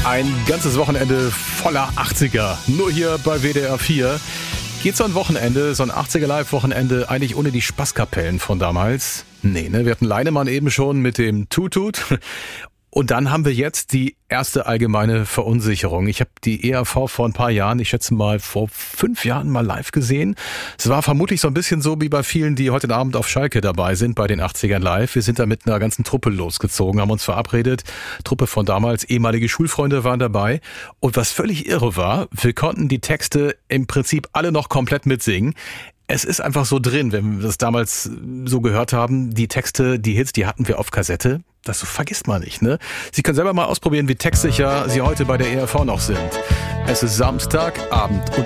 Ein ganzes Wochenende voller 80er. Nur hier bei WDR 4. Geht so ein Wochenende, so ein 80er-Live-Wochenende, eigentlich ohne die Spaßkapellen von damals? Nee, ne? Wir hatten Leinemann eben schon mit dem Tutut. Und dann haben wir jetzt die erste allgemeine Verunsicherung. Ich habe die ERV vor ein paar Jahren, ich schätze mal vor 5 Jahren mal live gesehen. Es war vermutlich so ein bisschen so wie bei vielen, die heute Abend auf Schalke dabei sind, bei den 80ern live. Wir sind da mit einer ganzen Truppe losgezogen, haben uns verabredet. Truppe von damals, ehemalige Schulfreunde waren dabei. Und was völlig irre war, wir konnten die Texte im Prinzip alle noch komplett mitsingen. Es ist einfach so drin, wenn wir das damals so gehört haben, die Texte, die Hits, die hatten wir auf Kassette. Das vergisst man nicht, ne? Sie können selber mal ausprobieren, wie textsicher Sie heute bei der ERV noch sind. Es ist Samstagabend und